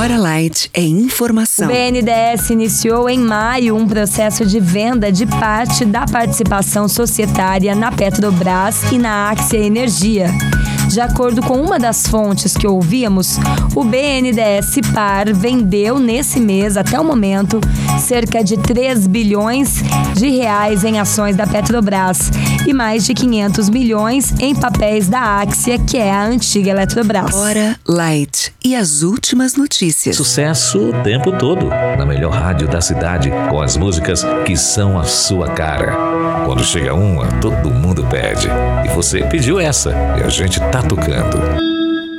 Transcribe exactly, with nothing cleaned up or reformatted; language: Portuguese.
Hora Light é informação. O B N D E S iniciou em maio um processo de venda de parte da participação societária na Petrobras e na Axia Energia. De acordo com uma das fontes que ouvíamos, o B N D E S Par vendeu nesse mês, até o momento, cerca de três bilhões de reais em ações da Petrobras e mais de quinhentos milhões em papéis da Axia, que é a antiga Eletrobras. Hora Light e as últimas notícias. Sucesso o tempo todo, na melhor rádio da cidade, com as músicas que são a sua cara. Quando chega uma, todo mundo pede. E você pediu essa, e a gente tá tocando.